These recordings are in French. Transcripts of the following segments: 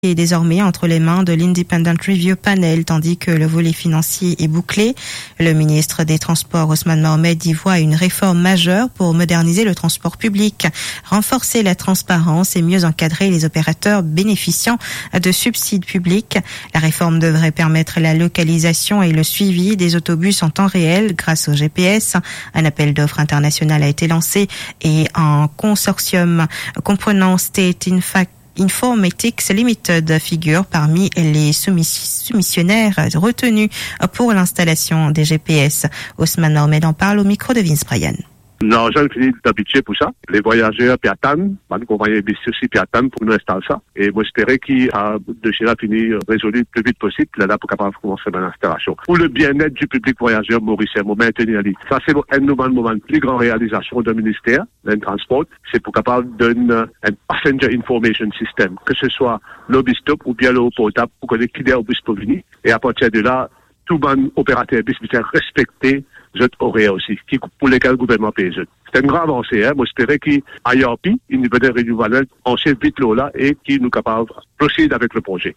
est désormais entre les mains de l'Independent Review Panel, tandis que le volet financier est bouclé. Le ministre des Transports, Ousmane Mohamed, y voit une réforme majeure pour moderniser le transport public, renforcer la transparence et mieux encadrer les opérateurs bénéficiant de subsides publics. La réforme devrait permettre la localisation et le suivi des autobus en temps réel grâce au GPS. Un appel d'offres international a été lancé et un consortium comprenant State Informatics Limited figure parmi les soumissionnaires retenus pour l'installation des GPS. Ousmane Mohamed en parle au micro de Vince Bryan. L'argent est fini d'habituer pour ça. Les voyageurs puis attendent, qu'on va investir aussi puis attendre pour nous installer ça. Et moi, j'espérais qu'il a de chez là fini résolu le plus vite possible, là pour capable commencer l'installation. Pour le bien-être du public voyageur mauricien, pour maintenir l'île. Ça, c'est un moment plus grande réalisation du ministère, d'un transport. C'est pour capable donner un passenger information system, que ce soit l'obistop ou bien le portable pour connaître qui est au bus pour venir. Et à partir de là, tout bon opérateur bus peut respecter les horaires aussi, pour lesquels le gouvernement paye. C'est une grande avancée, hein. Moi, j'espérais qu'ailleurs, une nouvelle renouvelable, on sait vite là et qu'il nous capable de procéder avec le projet.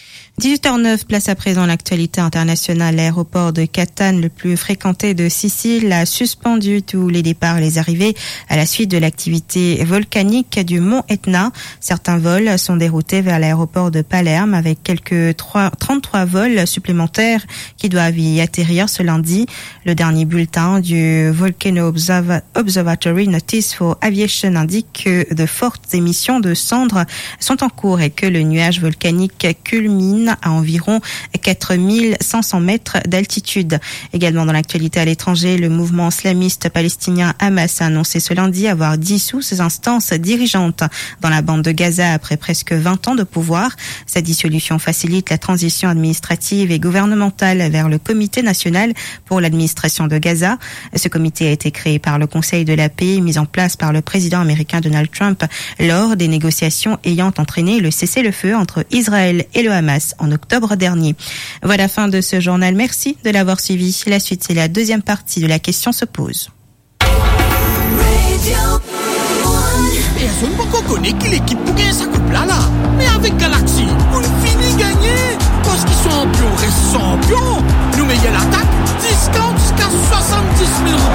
18h09, place à présent l'actualité internationale. L'aéroport de Catane, le plus fréquenté de Sicile, a suspendu tous les départs et les arrivées à la suite de l'activité volcanique du mont Etna. Certains vols sont déroutés vers l'aéroport de Palerme avec quelques 33 vols supplémentaires qui doivent y atterrir ce lundi. Le dernier bulletin du Volcano Observatory Notice for Aviation indique que de fortes émissions de cendres sont en cours et que le nuage volcanique culmine à environ 4500 mètres d'altitude. Également dans l'actualité à l'étranger, le mouvement islamiste palestinien Hamas a annoncé ce lundi avoir dissous ses instances dirigeantes dans la bande de Gaza après presque 20 ans de pouvoir. Sa dissolution facilite la transition administrative et gouvernementale vers le Comité national pour l'administration de Gaza. Ce comité a été créé par le Conseil de la paix, mis en place par le président américain Donald Trump lors des négociations ayant entraîné le cessez-le-feu entre Israël et le Hamas en octobre dernier. Voilà la fin de ce journal. Merci de l'avoir suivi. La suite, c'est la deuxième partie de La question se pose. Personne ne connaît qui l'équipe pour gagner sa coupe là. Mais avec Galaxy, on finit gagner. Parce qu'ils sont champions, restent champions. Nous meillons l'attaque, discount jusqu'à 70 000 €.